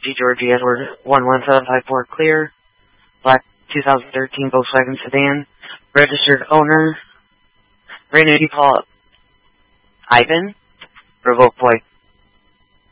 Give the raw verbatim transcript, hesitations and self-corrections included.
G. Georgie Edward one one seven five four clear. Black two thousand thirteen Volkswagen sedan. Registered owner Rainy Paul Ivan. Revoke plate.